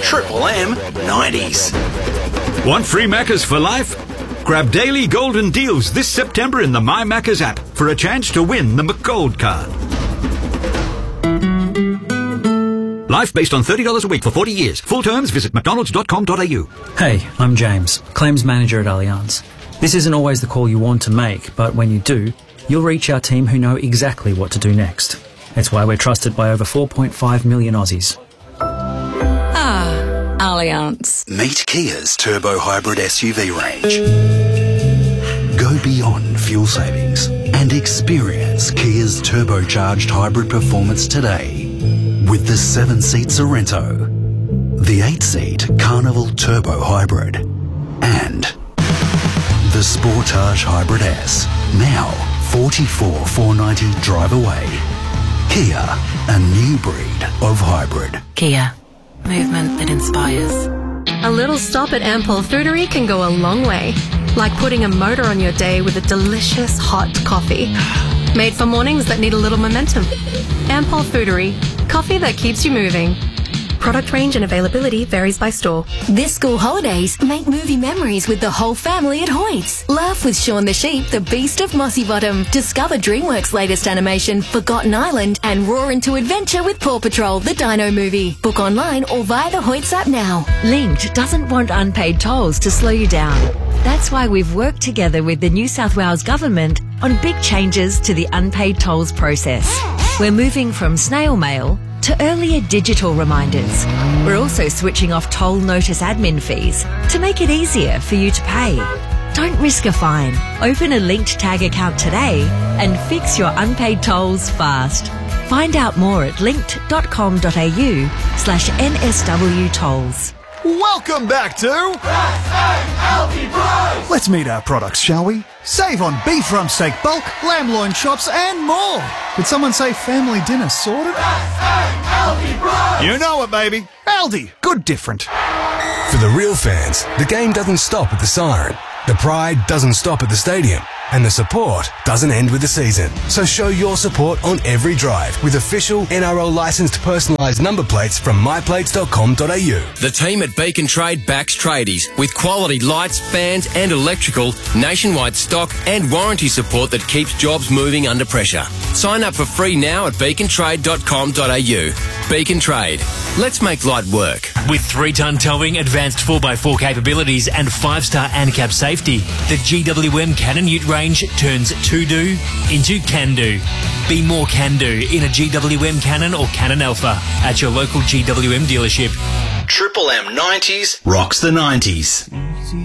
Triple M 90s. Want free Maccas for life? Grab daily golden deals this September in the My Maccas app for a chance to win the McGold card. Life based on $30 a week for 40 years. Full terms, visit mcdonalds.com.au. Hey, I'm James, Claims Manager at Allianz. This isn't always the call you want to make, but when you do, you'll reach our team who know exactly what to do next. It's why we're trusted by over 4.5 million Aussies. Ah, Allianz. Meet Kia's turbo hybrid SUV range. Go beyond fuel savings and experience Kia's turbocharged hybrid performance today with the 7-seat Sorrento, the 8-seat Carnival Turbo Hybrid, and the Sportage Hybrid S. Now 44,490 drive away. Kia, a new breed of hybrid. Kia, movement that inspires. A little stop at Ampol Foodery can go a long way. Like putting a motor on your day with a delicious hot coffee. Made for mornings that need a little momentum. Ampol Foodery, coffee that keeps you moving. Product range and availability varies by store. This school holidays, make movie memories with the whole family at Hoyts. Laugh with Shaun the Sheep, the Beast of Mossy Bottom. Discover DreamWorks' latest animation, Forgotten Island, and roar into adventure with Paw Patrol, the Dino movie. Book online or via the Hoyts app now. Linked doesn't want unpaid tolls to slow you down. That's why we've worked together with the New South Wales Government on big changes to the unpaid tolls process. We're moving from snail mail to earlier digital reminders. We're also switching off toll notice admin fees to make it easier for you to pay. Don't risk a fine. Open a Linked Tag account today and fix your unpaid tolls fast. Find out more at linked.com.au/NSW tolls. Welcome back to Aldi Price. Let's meet our products, shall we? Save on beef rump steak bulk, lamb loin chops and more. Did someone say family dinner sorted? Aldi Price. You know it, baby. Aldi. Good different. For the real fans, the game doesn't stop at the siren. The pride doesn't stop at the stadium. And the support doesn't end with the season. So show your support on every drive with official NRL licensed personalised number plates from myplates.com.au. The team at Beacon Trade backs tradies with quality lights, fans and electrical, nationwide stock and warranty support that keeps jobs moving under pressure. Sign up for free now at beacontrade.com.au. Beacon Trade. Let's make light work. With 3-ton towing, advanced 4x4 capabilities and 5-star ANCAP safety, the GWM Cannon Ute range turns to-do into can-do. Be more can-do in a GWM Cannon or Cannon Alpha at your local GWM dealership. Triple M 90s rocks the 90s.